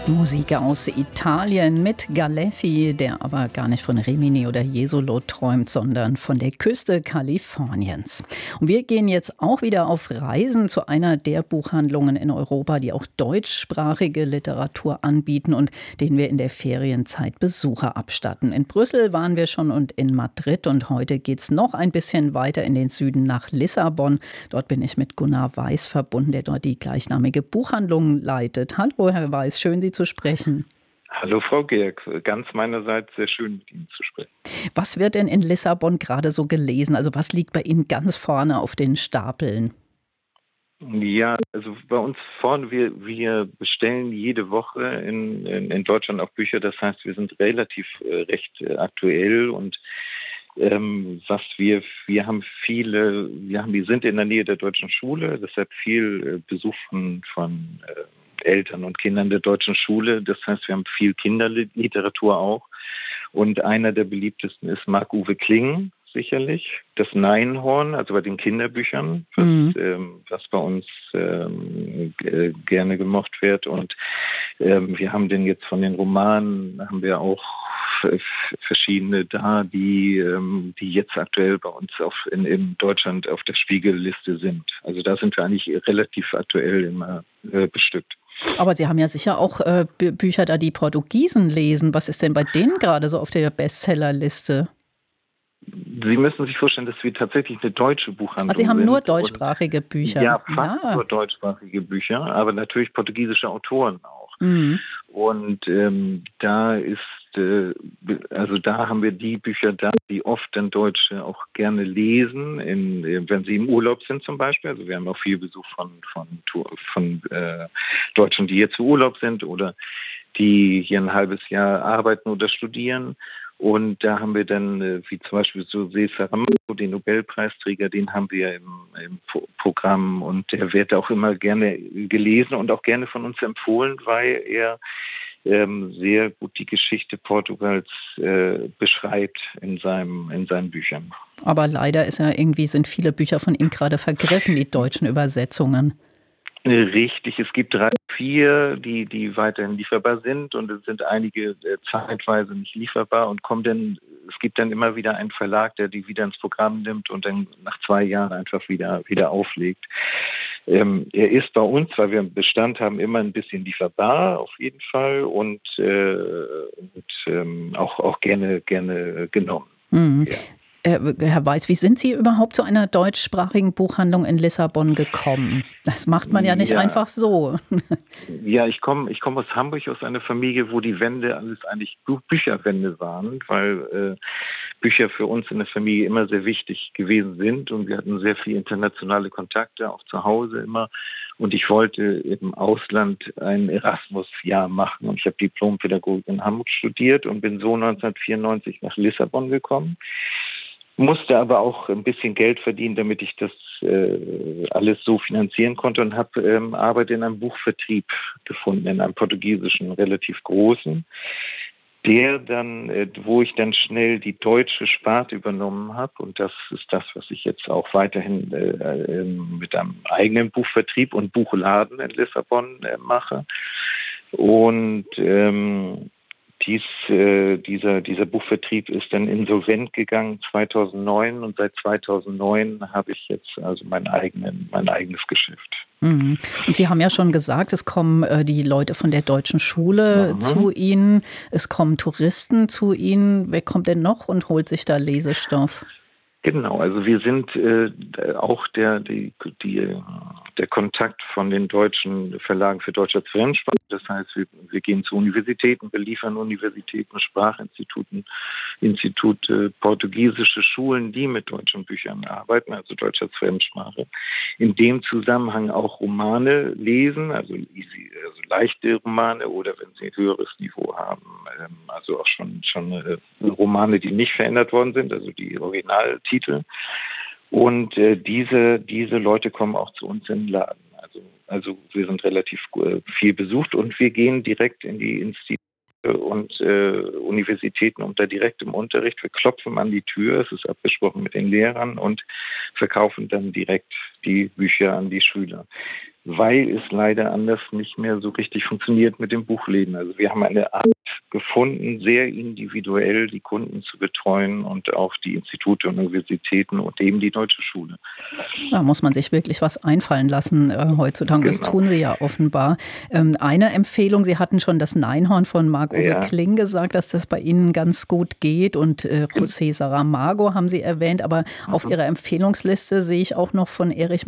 Musik aus Italien mit Galeffi, der aber gar nicht von Rimini oder Jesolo träumt, sondern von der Küste Kaliforniens. Und wir gehen jetzt auch wieder auf Reisen zu einer der Buchhandlungen in Europa, die auch deutschsprachige Literatur anbieten und denen wir in der Ferienzeit Besucher abstatten. In Brüssel waren wir schon und in Madrid, und heute geht's noch ein bisschen weiter in den Süden nach Lissabon. Dort bin ich mit Gunnar Weiß verbunden, der dort die gleichnamige Buchhandlung leitet. Hallo Herr Weiß, schön Sie zu sprechen. Hallo Frau Georg, ganz meinerseits sehr schön mit Ihnen zu sprechen. Was wird denn in Lissabon gerade so gelesen? Also was liegt bei Ihnen ganz vorne auf den Stapeln? Ja, also bei uns vorne, wir bestellen jede Woche in Deutschland auch Bücher. Das heißt, wir sind relativ recht aktuell und wir sind in der Nähe der deutschen Schule, deshalb viel Besuch von Eltern und Kindern der deutschen Schule. Das heißt, wir haben viel Kinderliteratur auch. Und einer der beliebtesten ist Marc-Uwe Kling, sicherlich. Das Neinhorn, also bei den Kinderbüchern, was bei uns gerne gemocht wird. Und wir haben den jetzt von den Romanen, haben wir auch verschiedene da, die jetzt aktuell bei uns in Deutschland auf der Spiegelliste sind. Also da sind wir eigentlich relativ aktuell immer bestückt. Aber Sie haben ja sicher auch Bücher da, die Portugiesen lesen. Was ist denn bei denen gerade so auf der Bestsellerliste? Sie müssen sich vorstellen, dass wir tatsächlich eine deutsche Buchhandlung sind. Sie haben nur deutschsprachige Bücher? Ja, fast nur deutschsprachige Bücher, aber natürlich portugiesische Autoren auch. Mhm. Und da haben wir die Bücher da, die oft dann Deutsche auch gerne lesen, wenn sie im Urlaub sind zum Beispiel. Also wir haben auch viel Besuch von Deutschen, die hier zu Urlaub sind oder die hier ein halbes Jahr arbeiten oder studieren. Und da haben wir dann, wie zum Beispiel José Saramago, den Nobelpreisträger, den haben wir im Programm, und der wird auch immer gerne gelesen und auch gerne von uns empfohlen, weil er sehr gut die Geschichte Portugals beschreibt in seinen Büchern. Aber leider sind viele Bücher von ihm gerade vergriffen, die deutschen Übersetzungen. Richtig, es gibt 3, 4, die weiterhin lieferbar sind, und es sind einige zeitweise nicht lieferbar und es gibt dann immer wieder einen Verlag, der die wieder ins Programm nimmt und dann nach 2 Jahren einfach wieder auflegt. Er ist bei uns, weil wir einen Bestand haben, immer ein bisschen lieferbar auf jeden Fall und auch gerne genommen. Mhm. Ja. Herr Weiß, wie sind Sie überhaupt zu einer deutschsprachigen Buchhandlung in Lissabon gekommen? Das macht man ja nicht einfach so. Ja, ich komme aus Hamburg, aus einer Familie, wo die Wände alles eigentlich Bücherwände waren, weil Bücher für uns in der Familie immer sehr wichtig gewesen sind, und wir hatten sehr viele internationale Kontakte, auch zu Hause immer. Und ich wollte im Ausland ein Erasmus-Jahr machen, und ich habe Diplompädagogik in Hamburg studiert und bin so 1994 nach Lissabon gekommen. Musste aber auch ein bisschen Geld verdienen, damit ich das alles so finanzieren konnte, und habe Arbeit in einem Buchvertrieb gefunden, in einem portugiesischen, relativ großen, wo ich dann schnell die deutsche Sparte übernommen habe, und das ist das, was ich jetzt auch weiterhin mit einem eigenen Buchvertrieb und Buchladen in Lissabon mache. Und dieser Buchvertrieb ist dann insolvent gegangen 2009, und seit 2009 habe ich jetzt also mein eigenes Geschäft. Mhm. Und Sie haben ja schon gesagt, es kommen die Leute von der deutschen Schule zu Ihnen, es kommen Touristen zu Ihnen. Wer kommt denn noch und holt sich da Lesestoff? Genau, also wir sind auch der Kontakt von den deutschen Verlagen für Deutsch als Fremdsprache. Das heißt, wir gehen zu Universitäten, beliefern Universitäten, Sprachinstituten, Institute, portugiesische Schulen, die mit deutschen Büchern arbeiten, also Deutsch als Fremdsprache. In dem Zusammenhang auch Romane lesen, also leichte Romane, oder wenn sie ein höheres Niveau haben, also auch schon Romane, die nicht verändert worden sind, also die Originaltitel. Und diese Leute kommen auch zu uns in den Laden. Also wir sind relativ viel besucht, und wir gehen direkt in die Institute und Universitäten unter direktem Unterricht. Wir klopfen an die Tür, es ist abgesprochen mit den Lehrern, und verkaufen dann direkt die Bücher an die Schüler. weil es leider anders nicht mehr so richtig funktioniert mit dem Buchläden. Also wir haben eine Art gefunden, sehr individuell die Kunden zu betreuen und auch die Institute, Universitäten und eben die Deutsche Schule. Da muss man sich wirklich was einfallen lassen heutzutage. Das Genau. tun Sie ja offenbar. Eine Empfehlung, Sie hatten schon das Neinhorn von Marc-Uwe Kling gesagt, dass das bei Ihnen ganz gut geht und José Saramago haben Sie erwähnt, aber auf Ihrer Empfehlungsliste sehe ich auch noch von Erich